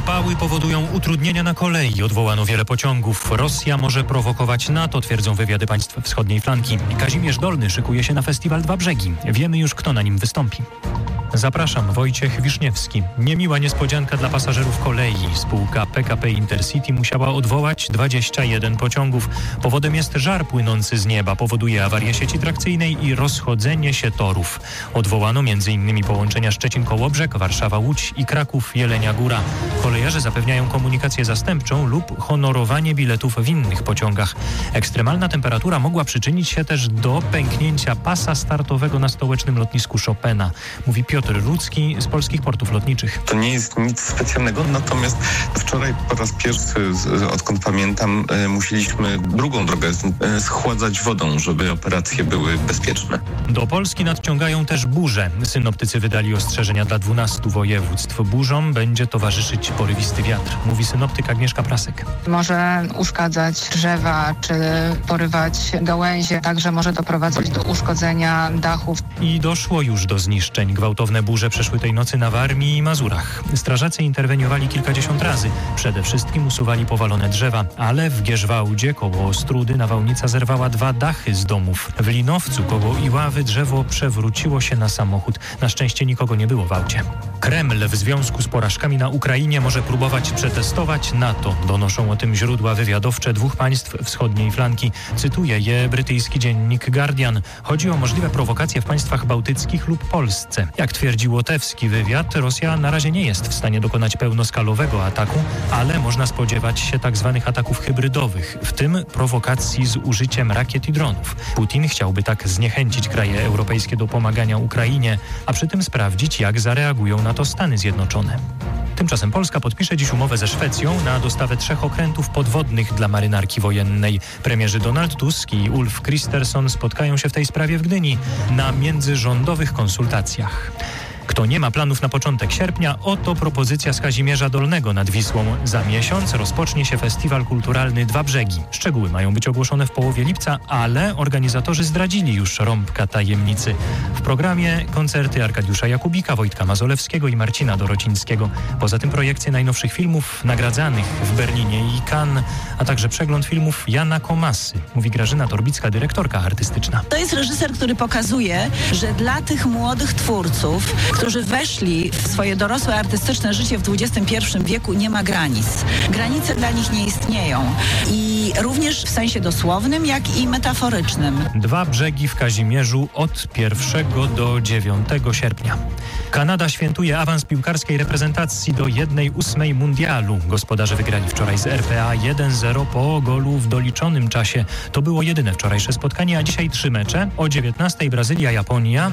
Upały powodują utrudnienia na kolei. Odwołano wiele pociągów. Rosja może prowokować NATO, twierdzą wywiady państw wschodniej flanki. Kazimierz Dolny szykuje się na festiwal Dwa Brzegi. Wiemy już, kto na nim wystąpi. Zapraszam, Wojciech Wiszniewski. Niemiła niespodzianka dla pasażerów kolei. Spółka PKP Intercity musiała odwołać 21 pociągów. Powodem jest żar płynący z nieba. Powoduje awarię sieci trakcyjnej i rozchodzenie się torów. Odwołano m.in. połączenia Szczecin-Kołobrzeg, Warszawa-Łódź i Kraków-Jelenia Góra. Kolejarze zapewniają komunikację zastępczą lub honorowanie biletów w innych pociągach. Ekstremalna temperatura mogła przyczynić się też do pęknięcia pasa startowego na stołecznym lotnisku Chopina, mówi Piotr Rudzki z Polskich Portów Lotniczych. To nie jest nic specjalnego, natomiast wczoraj po raz pierwszy, odkąd pamiętam, musieliśmy drugą drogę schładzać wodą, żeby operacje były bezpieczne. Do Polski nadciągają też burze. Synoptycy wydali ostrzeżenia dla 12 województw. Burzom będzie towarzyszyć porywisty wiatr, mówi synoptyk Agnieszka Prasek. Może uszkadzać drzewa czy porywać gałęzie, także może doprowadzać do uszkodzenia dachów. I doszło już do zniszczeń. Gwałtowne burze przeszły tej nocy na Warmii i Mazurach. Strażacy interweniowali kilkadziesiąt razy. Przede wszystkim usuwali powalone drzewa, ale w Gierzwałdzie koło Ostródy nawałnica zerwała 2 dachy z domów. W Linowcu koło Iławy drzewo przewróciło się na samochód. Na szczęście nikogo nie było w aucie. Kreml w związku z porażkami na Ukrainie może próbować przetestować NATO. Donoszą o tym źródła wywiadowcze 2 państw wschodniej flanki. Cytuje je brytyjski dziennik Guardian. Chodzi o możliwe prowokacje w państwach bałtyckich lub Polsce. Jak twierdzi łotewski wywiad, Rosja na razie nie jest w stanie dokonać pełnoskalowego ataku, ale można spodziewać się tzw. ataków hybrydowych, w tym prowokacji z użyciem rakiet i dronów. Putin chciałby tak zniechęcić kraje europejskie do pomagania Ukrainie, a przy tym sprawdzić, jak zareagują na to Stany Zjednoczone. Tymczasem Polska podpisze dziś umowę ze Szwecją na dostawę 3 okrętów podwodnych dla marynarki wojennej. Premierzy Donald Tusk i Ulf Kristersson spotkają się w tej sprawie w Gdyni na międzyrządowych konsultacjach. Kto nie ma planów na początek sierpnia, oto propozycja z Kazimierza Dolnego nad Wisłą. Za miesiąc rozpocznie się festiwal kulturalny Dwa Brzegi. Szczegóły mają być ogłoszone w połowie lipca, ale organizatorzy zdradzili już rąbka tajemnicy. W programie koncerty Arkadiusza Jakubika, Wojtka Mazolewskiego i Marcina Dorocińskiego. Poza tym projekcje najnowszych filmów nagradzanych w Berlinie i Cannes, a także przegląd filmów Jana Komasy, mówi Grażyna Torbicka, dyrektorka artystyczna. To jest reżyser, który pokazuje, że dla tych młodych twórców, którzy weszli w swoje dorosłe artystyczne życie w XXI wieku, nie ma granic. Granice dla nich nie istnieją. I również w sensie dosłownym, jak i metaforycznym. Dwa Brzegi w Kazimierzu od 1 do 9 sierpnia. Kanada świętuje awans piłkarskiej reprezentacji do 1/8 mundialu. Gospodarze wygrali wczoraj z RPA 1-0 po golu w doliczonym czasie. To było jedyne wczorajsze spotkanie, a dzisiaj 3 mecze. O 19:00 Brazylia-Japonia,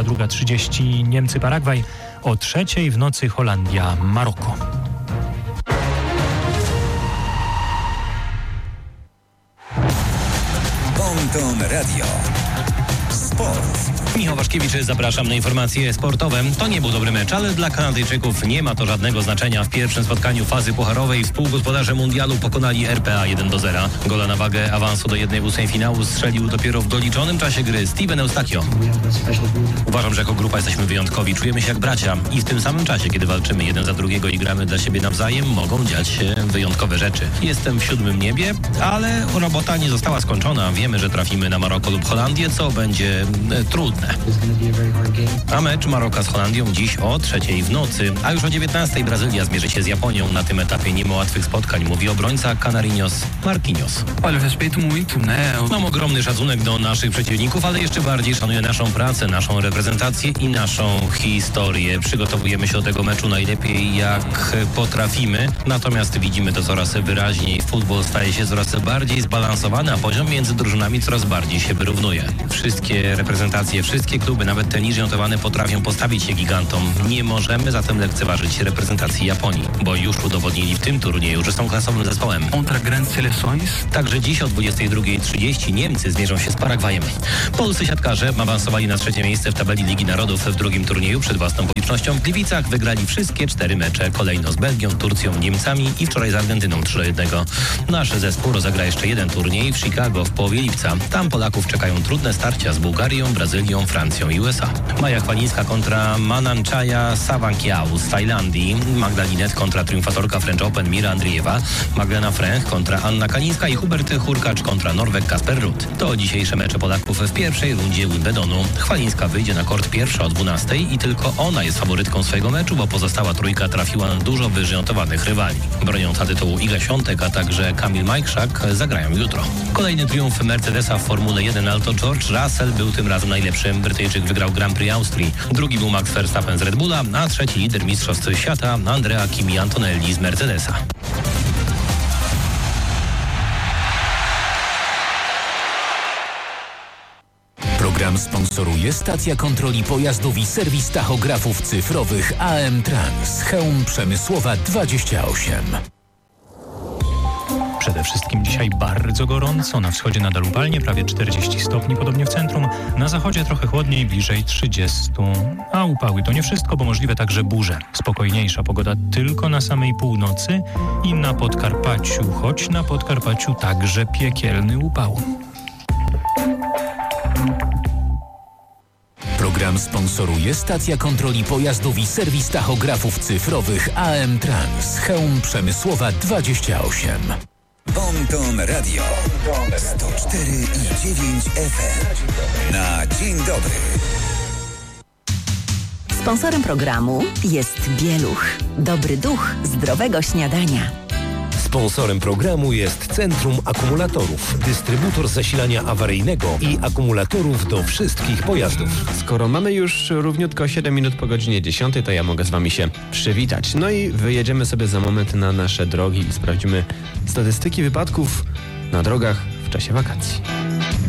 22:30 Niemcy-Paragwaj, o 3:00 w nocy Holandia-Maroko. Ponton Radio. Sport. Michał Waszkiewicz, zapraszam na informacje sportowe. To nie był dobry mecz, ale dla Kanadyjczyków nie ma to żadnego znaczenia. W pierwszym spotkaniu fazy pucharowej współgospodarze mundialu pokonali RPA 1-0. Gola na wagę awansu do 1/8 finału strzelił dopiero w doliczonym czasie gry Steven Eustachio. Uważam, że jako grupa jesteśmy wyjątkowi. Czujemy się jak bracia i w tym samym czasie, kiedy walczymy jeden za drugiego i gramy dla siebie nawzajem, mogą dziać się wyjątkowe rzeczy. Jestem w 7. niebie, ale robota nie została skończona. Wiemy, że trafimy na Maroko lub Holandię, co będzie trudne. A mecz Maroka z Holandią dziś o 3:00 w nocy, a już o 19:00 Brazylia zmierzy się z Japonią. Na tym etapie nie ma łatwych spotkań, mówi obrońca Canarinhos Marquinhos. Mam ogromny szacunek do naszych przeciwników, ale jeszcze bardziej szanuję naszą pracę, naszą reprezentację i naszą historię. Przygotowujemy się do tego meczu najlepiej jak potrafimy, natomiast widzimy to coraz wyraźniej. Futbol staje się coraz bardziej zbalansowany, a poziom między drużynami coraz bardziej się wyrównuje. Wszystkie reprezentacje, wszystkie kluby, nawet te niżej notowane, potrafią postawić się gigantom. Nie możemy zatem lekceważyć reprezentacji Japonii, bo już udowodnili w tym turnieju, że są klasowym zespołem. Także dziś o 22:30 Niemcy zmierzą się z Paragwajem. Polscy siatkarze awansowali na 3. miejsce w tabeli Ligi Narodów w drugim turnieju przed własną publicznością. W Gliwicach wygrali wszystkie 4 mecze, kolejno z Belgią, Turcją, Niemcami i wczoraj z Argentyną 3-1. Nasz zespół rozegra jeszcze jeden turniej w Chicago w połowie lipca. Tam Polaków czekają trudne starcia z Bułgarami Bułgarią, Brazylią, Francją i USA. Maja Chwalińska kontra Mananchaya Sawankiau z Tajlandii, Magdalinet kontra triumfatorka French Open Mira Andriejewa, Magdalena Fręch kontra Anna Kalińska i Hubert Hurkacz kontra Norweg Kasper Ruud. To dzisiejsze mecze Polaków w pierwszej rundzie Wimbledonu. Chwalińska wyjdzie na kort pierwsza o 12 i tylko ona jest faworytką swojego meczu, bo pozostała trójka trafiła na dużo wyżej notowanych rywali. Broniąca tytułu Iga Świątek, a także Kamil Majchrzak zagrają jutro. Kolejny triumf Mercedesa w Formule 1, ale to George Russell był tym razem najlepszym. Brytyjczyk wygrał Grand Prix Austrii. Drugi był Max Verstappen z Red Bulla, a trzeci lider mistrzostw świata Andrea Kimi Antonelli z Mercedesa. Program sponsoruje stacja kontroli pojazdów i serwis tachografów cyfrowych AM Trans. Chełm Przemysłowa 28. Przede wszystkim dzisiaj bardzo gorąco. Na wschodzie nadal upalnie, prawie 40 stopni, podobnie w centrum. Na zachodzie trochę chłodniej, bliżej 30. A upały to nie wszystko, bo możliwe także burze. Spokojniejsza pogoda tylko na samej północy i na Podkarpaciu, choć na Podkarpaciu także piekielny upał. Program sponsoruje stacja kontroli pojazdów i serwis tachografów cyfrowych AM Trans. Chełm Przemysłowa 28. Bonton Radio 104,9 FM. Na dzień dobry. Sponsorem programu jest Bieluch. Dobry duch zdrowego śniadania. Sponsorem programu jest Centrum Akumulatorów, dystrybutor zasilania awaryjnego i akumulatorów do wszystkich pojazdów. Skoro mamy już równiutko 7 minut po godzinie 10, to ja mogę z wami się przywitać. No i wyjedziemy sobie za moment na nasze drogi i sprawdzimy statystyki wypadków na drogach w czasie wakacji.